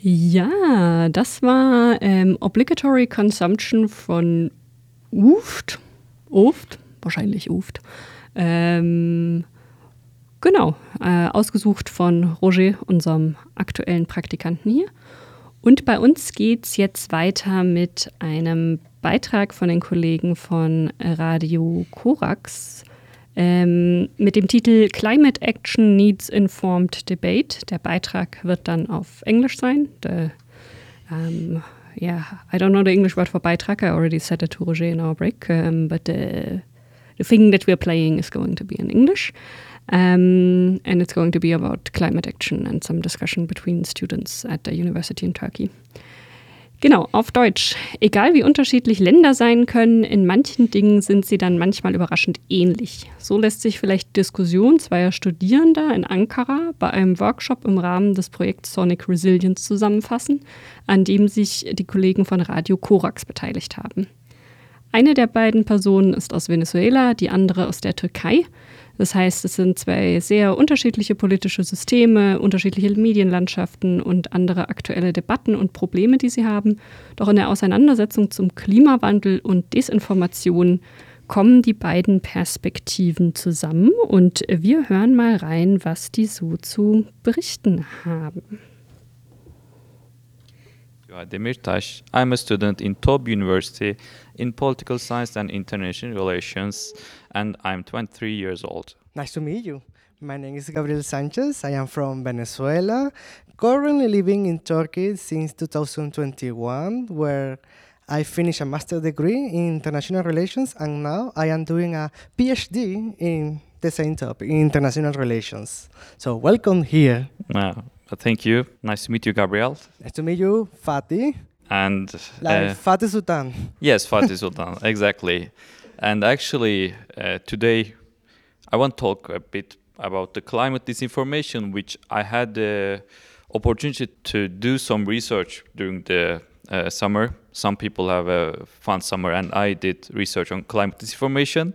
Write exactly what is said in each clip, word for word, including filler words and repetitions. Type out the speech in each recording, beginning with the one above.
Ja, das war ähm, Obligatory Consumption von U F T. U F T, wahrscheinlich U F T. Ähm, genau, äh, ausgesucht von Roger, unserem aktuellen Praktikanten hier. Und bei uns geht's jetzt weiter mit einem Beitrag von den Kollegen von Radio Korax ähm, mit dem Titel Climate Action Needs Informed Debate. Der Beitrag wird dann auf Englisch sein. The, um, yeah, I don't know the English word for Beitrag. I already said it to Roger in our break, um, but the, the thing that we're playing is going to be in English. Um, and it's going to be about climate action and some discussion between students at the university in Turkey. Genau, auf Deutsch. Egal wie unterschiedlich Länder sein können, in manchen Dingen sind sie dann manchmal überraschend ähnlich. So lässt sich vielleicht Diskussion zweier Studierender in Ankara bei einem Workshop im Rahmen des Projekts Sonic Resilience zusammenfassen, an dem sich die Kollegen von Radio Korax beteiligt haben. Eine der beiden Personen ist aus Venezuela, die andere aus der Türkei. Das heißt, es sind zwei sehr unterschiedliche politische Systeme, unterschiedliche Medienlandschaften und andere aktuelle Debatten und Probleme, die sie haben. Doch in der Auseinandersetzung zum Klimawandel und Desinformation kommen die beiden Perspektiven zusammen und wir hören mal rein, was die so zu berichten haben. Demirtas. I'm a student in Tob University in Political Science and International Relations, and I'm twenty-three years old. Nice to meet you. My name is Gabriel Sanchez. I am from Venezuela, currently living in Turkey since two thousand twenty-one, where I finished a master's degree in international relations, and now I am doing a PhD in the same topic, in international relations. So welcome here. Uh, thank you. Nice to meet you, Gabriel. Nice to meet you, Fatih. And like uh, Fatih Sultan. Yes, Fatih Sultan, exactly. And actually, uh, today I want to talk a bit about the climate disinformation, which I had the opportunity to do some research during the uh, summer. Some people have a fun summer, and I did research on climate disinformation.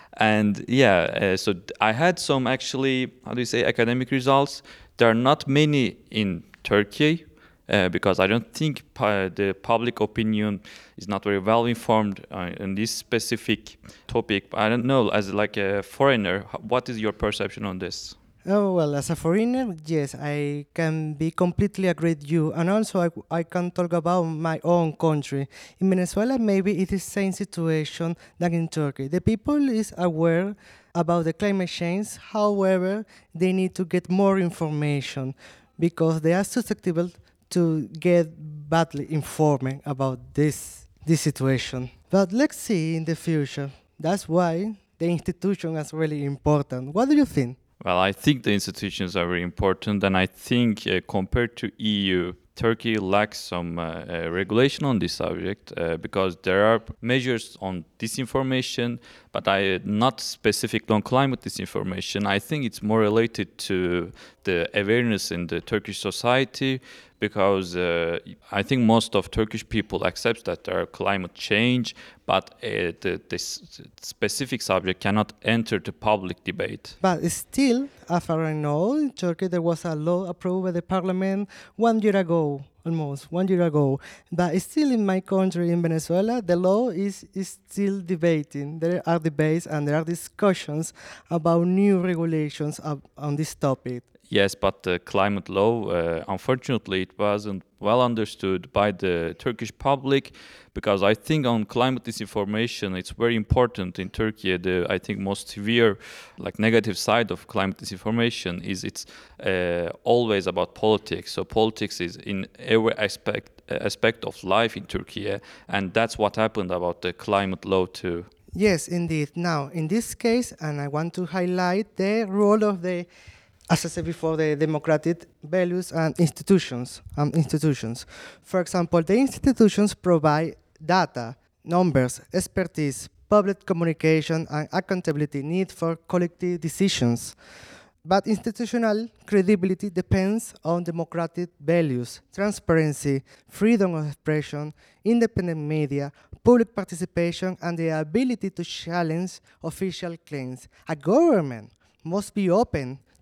And yeah, uh, so I had some actually, how do you say, academic results. There are not many in Turkey. Uh, because I don't think pu- the public opinion is not very well informed uh, in this specific topic. I don't know, as like a foreigner, what is your perception on this? Oh, well, as a foreigner, yes, I can be completely agree with you. And also, I, I can talk about my own country. In Venezuela, maybe it is the same situation than in Turkey. The people is aware about the climate change. However, they need to get more information because they are susceptible to get badly informed about this this situation. But let's see in the future. That's why the institution is really important. What do you think? Well, I think the institutions are very important, and I think uh, compared to E U, Turkey lacks some uh, uh, regulation on this subject uh, because there are measures on disinformation, but I not specific on climate disinformation. I think it's more related to the awareness in the Turkish society, because uh, I think most of Turkish people accept that there are climate change, but uh, the, this specific subject cannot enter the public debate. But still, as far as I know, in Turkey there was a law approved by the parliament one year ago, almost one year ago. But still in my country, in Venezuela, the law is, is still debating. There are debates and there are discussions about new regulations of, on this topic. Yes, but the climate law, uh, unfortunately, it wasn't well understood by the Turkish public, because I think on climate disinformation, it's very important in Turkey. The, I think, most severe, like negative side of climate disinformation is it's uh, always about politics. So politics is in every aspect aspect of life in Turkey, and that's what happened about the climate law too. Yes, indeed. Now, in this case, and I want to highlight the role of the, as I said before, the democratic values and institutions. Um, institutions. For example, the institutions provide data, numbers, expertise, public communication, and accountability need for collective decisions. But institutional credibility depends on democratic values, transparency, freedom of expression, independent media, public participation, and the ability to challenge official claims. A government must be open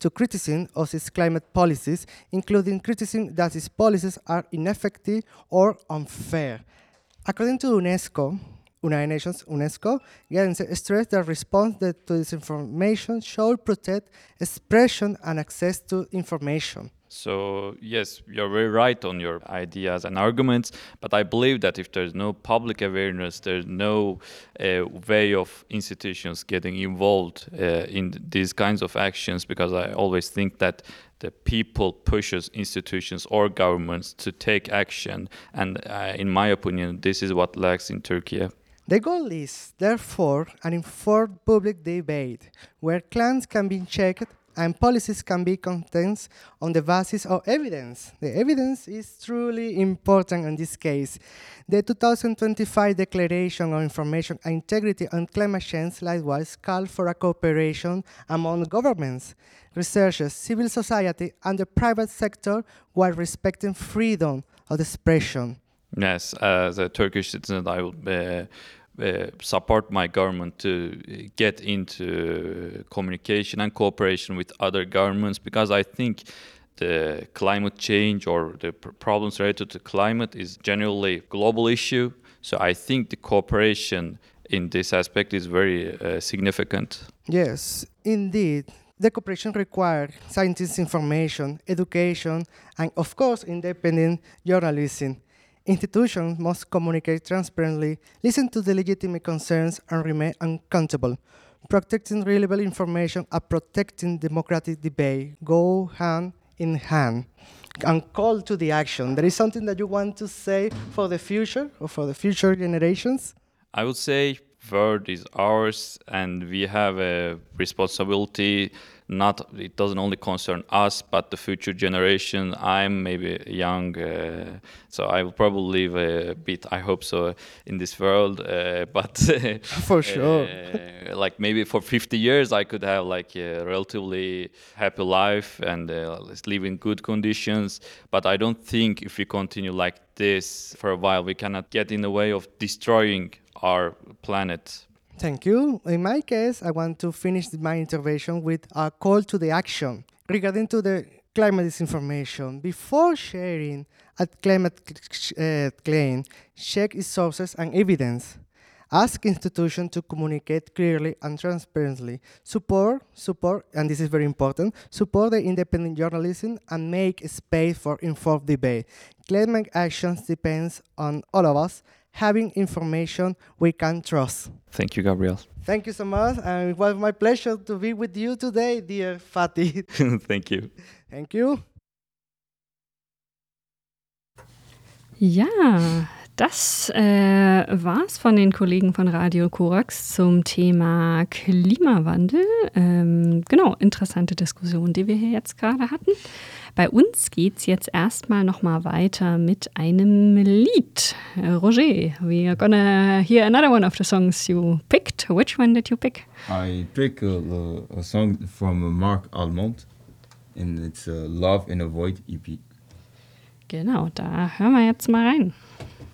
to criticism of its climate policies, including criticism that its policies are ineffective or unfair. According to UNESCO, United Nations, UNESCO, Guernsey stressed that response that to disinformation should protect expression and access to information. So, yes, you're very right on your ideas and arguments, but I believe that if there's no public awareness, there's no uh, way of institutions getting involved uh, in these kinds of actions, because I always think that the people pushes institutions or governments to take action, and uh, in my opinion, this is what lacks in Turkey. The goal is, therefore, an informed public debate where claims can be checked and policies can be contested on the basis of evidence. The evidence is truly important in this case. The two thousand twenty-five Declaration on Information Integrity and Climate Change likewise called for a cooperation among governments, researchers, civil society, and the private sector while respecting freedom of expression. Yes, as a Turkish citizen, I will uh, uh, support my government to get into communication and cooperation with other governments, because I think the climate change or the pr- problems related to climate is generally a global issue. So I think the cooperation in this aspect is very uh, significant. Yes, indeed. The cooperation requires scientific information, education, and of course, independent journalism. Institutions must communicate transparently, listen to the legitimate concerns, and remain accountable. Protecting reliable information and protecting democratic debate go hand in hand. And call to the action. There is something that you want to say for the future or for the future generations? I would say word is ours, and we have a responsibility. Not, it doesn't only concern us, but the future generation. I'm maybe young, uh, so I will probably live a bit, I hope so, in this world. Uh, but for sure, uh, like maybe for fifty years, I could have like a relatively happy life and uh, live in good conditions. But I don't think if we continue like this for a while, we cannot get in the way of destroying our planet. Thank you. In my case, I want to finish my intervention with a call to the action regarding to the climate disinformation. Before sharing a climate uh, claim, check its sources and evidence. Ask institutions to communicate clearly and transparently. Support, support, and this is very important, support the independent journalism and make space for informed debate. Climate actions depends on all of us having information we can trust. Thank you, Gabriel. Thank you so much, and it was my pleasure to be with you today, dear Fatih. Thank you. Thank you. Ja, das äh, war's von den Kollegen von Radio Korax zum Thema Klimawandel. Ähm, genau, interessante Diskussion, die wir hier jetzt gerade hatten. Bei uns geht's jetzt erstmal nochmal weiter mit einem Lied. Äh, Roger, we are gonna hear another one of the songs you picked. Which one did you pick? I picked a, a song from Marc Almond, and it's uh, Love in a Void E P. Genau, da hören wir jetzt mal rein.